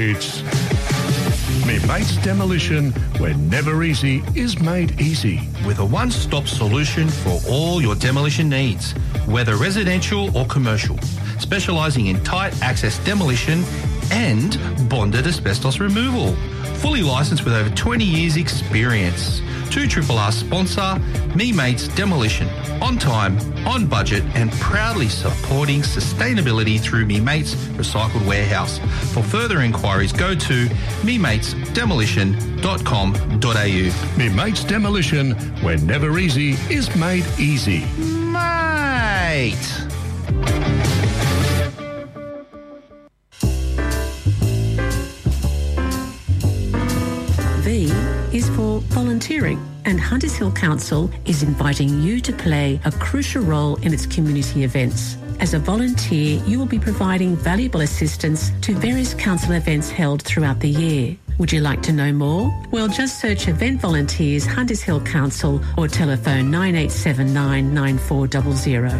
It's Me Mates Demolition, where never easy is made easy. With a one-stop solution for all your demolition needs, whether residential or commercial, specialising in tight access demolition and bonded asbestos removal. Fully licensed with over 20 years experience. 2RRR sponsor, Me Mates Demolition. On time, on budget and proudly supporting sustainability through Me Mates Recycled Warehouse. For further inquiries, go to mematesdemolition.com.au. Me Mates Demolition, where never easy is made easy. Mate! V is for volunteering, and Hunters Hill Council is inviting you to play a crucial role in its community events. As a volunteer, you will be providing valuable assistance to various council events held throughout the year. Would you like to know more? Well, just search Event Volunteers Hunters Hill Council or telephone 9879 9400.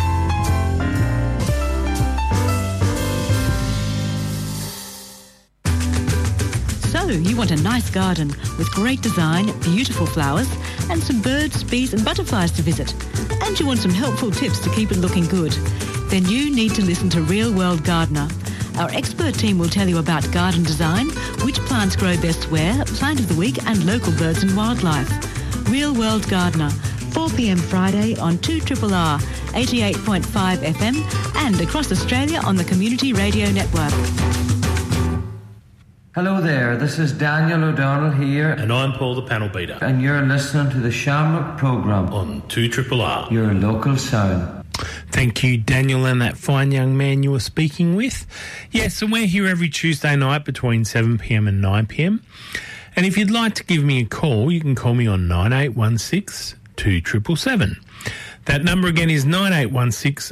So, you want a nice garden with great design, beautiful flowers, and some birds, bees and butterflies to visit. And you want some helpful tips to keep it looking good. Then you need to listen to Real World Gardener. Our expert team will tell you about garden design, which plants grow best where, plant of the week and local birds and wildlife. Real World Gardener, 4 p.m. Friday on 2RRR 88.5 FM and across Australia on the Community Radio Network. Hello there, this is Daniel O'Donnell here. And I'm Paul the Panel Beater. And you're listening to the Shamrock programme on 2RRR. Your local sound. Thank you, Daniel, and that fine young man you were speaking with. Yes, and we're here every Tuesday night between 7pm and 9pm. And if you'd like to give me a call, you can call me on 9816 2777. That number again is 9816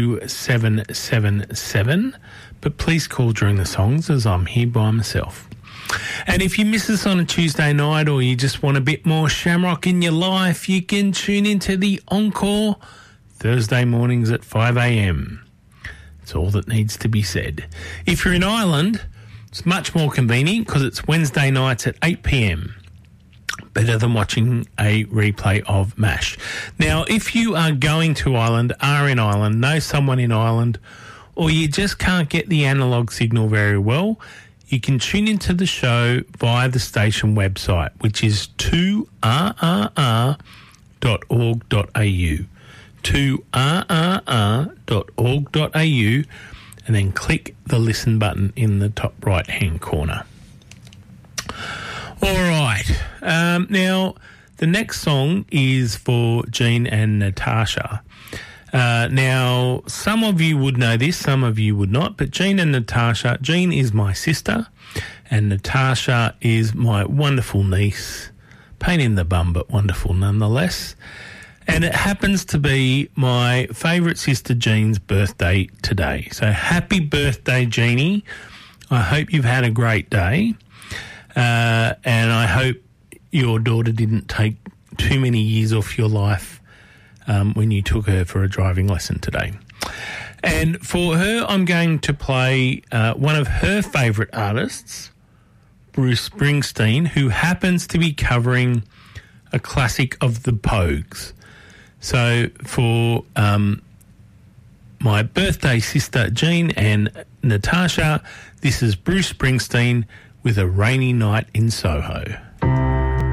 2777. But please call during the songs as I'm here by myself. And if you miss us on a Tuesday night or you just want a bit more Shamrock in your life, you can tune into the Encore Thursday mornings at 5am. That's all that needs to be said. If you're in Ireland, it's much more convenient because it's Wednesday nights at 8pm. Better than watching a replay of MASH. Now, if you are going to Ireland, are in Ireland, know someone in Ireland, or you just can't get the analogue signal very well, you can tune into the show via the station website, which is 2rrr.org.au. 2rrr.org.au, and then click the listen button in the top right-hand corner. All right. Now, the next song is for Jean and Natasha. Now, some of you would know this, some of you would not, but Jean and Natasha, Jean is my sister and Natasha is my wonderful niece. Pain in the bum, but wonderful nonetheless. And it happens to be my favourite sister Jean's birthday today. So happy birthday, Jeannie. I hope you've had a great day. And I hope your daughter didn't take too many years off your life when you took her for a driving lesson today. And for her, I'm going to play one of her favourite artists, Bruce Springsteen, who happens to be covering a classic of the Pogues. So for my birthday sister Jean and Natasha, this is Bruce Springsteen with A Rainy Night in Soho.